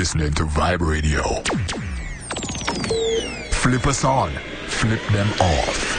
listening to Vibe Radio. Flip us on, flip them off.